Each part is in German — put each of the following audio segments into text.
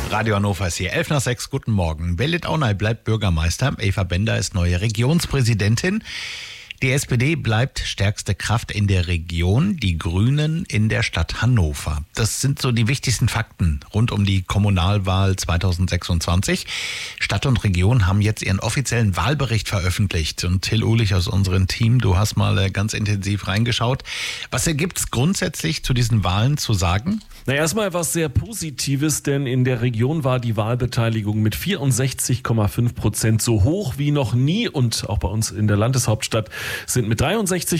Radio Hannover ist hier, 5:11, guten Morgen. Belit Aunay bleibt Bürgermeister, Eva Bender ist neue Regionspräsidentin. Die SPD bleibt stärkste Kraft in der Region, die Grünen in der Stadt Hannover. Das sind so die wichtigsten Fakten rund um die Kommunalwahl 2026. Stadt und Region haben jetzt ihren offiziellen Wahlbericht veröffentlicht. Und Till Uhlich aus unserem Team, du hast mal ganz intensiv reingeschaut. Was gibt's grundsätzlich zu diesen Wahlen zu sagen? Erstmal was sehr Positives, denn in der Region war die Wahlbeteiligung mit 64,5% so hoch wie noch nie. Und auch bei uns in der Landeshauptstadt sind mit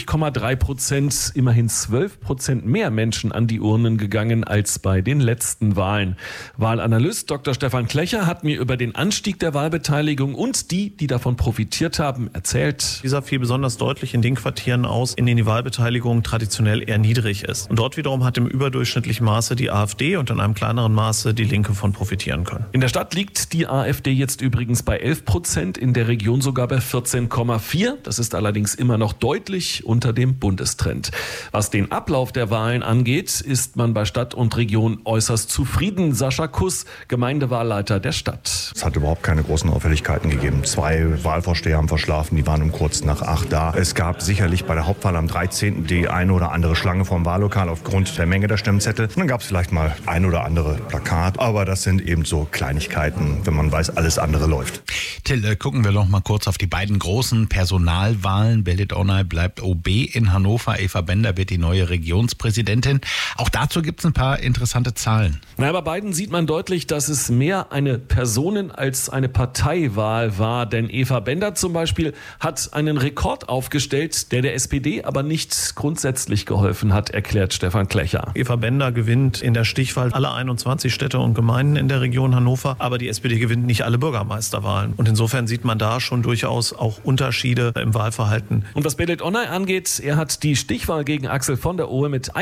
63,3% immerhin 12% mehr Menschen an die Urnen gegangen als bei den letzten Wahlen. Wahlanalyst Dr. Stefan Klecher hat mir über den Anstieg der Wahlbeteiligung und die davon profitiert haben, erzählt. Dieser fiel besonders deutlich in den Quartieren aus, in denen die Wahlbeteiligung traditionell eher niedrig ist. Und dort wiederum hat im überdurchschnittlichen Maße die AfD und in einem kleineren Maße die Linke von profitieren können. In der Stadt liegt die AfD jetzt übrigens bei 11%, in der Region sogar bei 14,4%. Das ist allerdings immer noch deutlich unter dem Bundestrend. Was den Ablauf der Wahlen angeht, ist man bei Stadt und Region äußerst zufrieden. Sascha Kuss, Gemeindewahlleiter der Stadt. Es hat überhaupt keine großen Auffälligkeiten gegeben. 2 Wahlvorsteher haben verschlafen, die waren um kurz nach 8 da. Es gab sicherlich bei der Hauptwahl am 13. die eine oder andere Schlange vorm Wahllokal aufgrund der Menge der Stimmzettel. Und dann gab es vielleicht mal ein oder andere Plakat, aber das sind eben so Kleinigkeiten, wenn man weiß, alles andere läuft. Till, gucken wir noch mal kurz auf die beiden großen Personalwahlen. Belit Aunay bleibt OB in Hannover, Eva Bender wird die neue Regionspräsidentin. Auch dazu gibt es ein paar interessante Zahlen. Bei beiden sieht man deutlich, dass es mehr eine Personen- als eine Parteiwahl war. Denn Eva Bender zum Beispiel hat einen Rekord aufgestellt, der SPD aber nicht grundsätzlich geholfen hat, erklärt Stefan Klecher. Eva Bender gewinnt in der Stichwahl alle 21 Städte und Gemeinden in der Region Hannover, aber die SPD gewinnt nicht alle Bürgermeisterwahlen. Und insofern sieht man da schon durchaus auch Unterschiede im Wahlverhalten. Und was Belit Aunay angeht, er hat die Stichwahl gegen Axel von der Ohe mit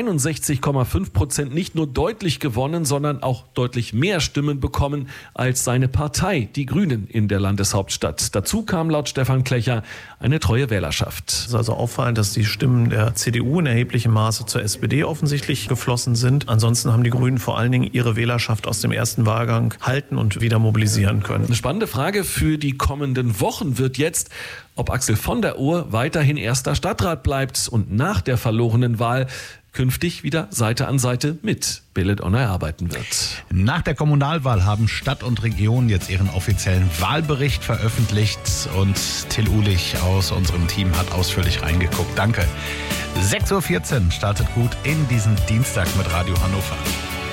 61,5% nicht nur deutlich gewonnen, sondern auch deutlich mehr Stimmen bekommen als seine Partei, die Grünen in der Landeshauptstadt. Dazu kam laut Stefan Klecher eine treue Wählerschaft. Es ist also auffallend, dass die Stimmen der CDU in erheblichem Maße zur SPD offensichtlich geflossen sind. Ansonsten haben die Grünen vor allen Dingen ihre Wählerschaft aus dem ersten Wahlgang halten und wieder mobilisieren können. Eine spannende Frage für die kommenden Wochen wird jetzt, ob Axel von der Ohe weiterhin erster Stadtrat bleibt und nach der verlorenen Wahl künftig wieder Seite an Seite mit Belit Aunay arbeiten wird. Nach der Kommunalwahl haben Stadt und Region jetzt ihren offiziellen Wahlbericht veröffentlicht und Till Uhlich aus unserem Team hat ausführlich reingeguckt. Danke. 6:14 Uhr startet gut in diesen Dienstag mit Radio Hannover.